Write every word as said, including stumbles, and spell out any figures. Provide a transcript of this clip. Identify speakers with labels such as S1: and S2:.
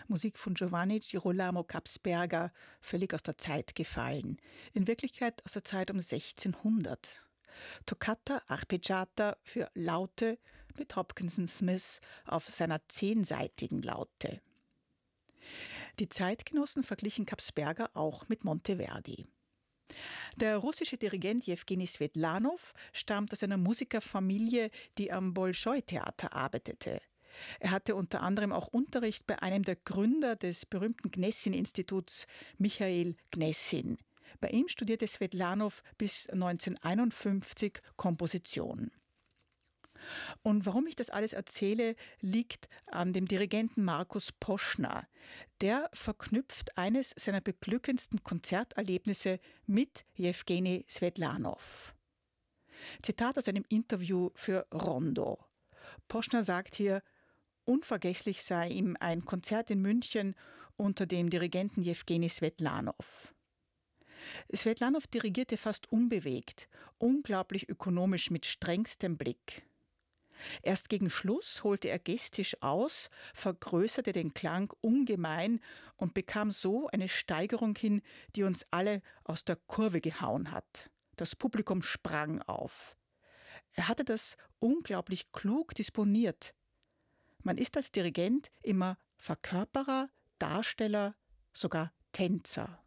S1: Musik von Giovanni Girolamo Capsberger, völlig aus der Zeit gefallen. In Wirklichkeit aus der Zeit um sechzehnhundert. Toccata Arpeggiata für Laute mit Hopkinson Smith auf seiner zehnseitigen Laute. Die Zeitgenossen verglichen Capsberger auch mit Monteverdi. Der russische Dirigent Jewgeni Swetlanow stammt aus einer Musikerfamilie, die am Bolschoi-Theater arbeitete. Er hatte unter anderem auch Unterricht bei einem der Gründer des berühmten Gnessin-Instituts, Michail Gnessin. Bei ihm studierte Swetlanow bis neunzehnhunderteinundfünfzig Komposition. Und warum ich das alles erzähle, liegt an dem Dirigenten Markus Poschner. Der verknüpft eines seiner beglückendsten Konzerterlebnisse mit Jewgeni Swetlanow. Zitat aus einem Interview für Rondo. Poschner sagt hier, unvergesslich sei ihm ein Konzert in München unter dem Dirigenten Jewgeni Swetlanow. Swetlanow dirigierte fast unbewegt, unglaublich ökonomisch mit strengstem Blick. Erst gegen Schluss holte er gestisch aus, vergrößerte den Klang ungemein und bekam so eine Steigerung hin, die uns alle aus der Kurve gehauen hat. Das Publikum sprang auf. Er hatte das unglaublich klug disponiert. Man ist als Dirigent immer Verkörperer, Darsteller, sogar Tänzer.